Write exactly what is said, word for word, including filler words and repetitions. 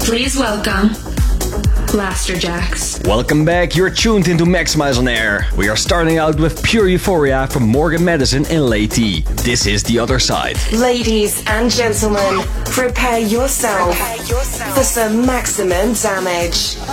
Please welcome Blasterjaxx. Welcome back, you're tuned into Maximize on Air. We are starting out with Pure Euphoria from Morgan Madison and Lady. This is The Other Side. Ladies and gentlemen, prepare yourself for some maximum damage.